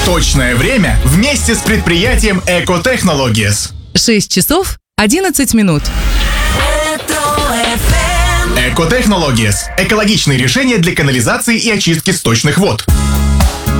Точное время вместе с предприятием Экотехнологиес. 6 часов 11 минут. Экотехнологиес. Экологичные решения для канализации и очистки сточных вод.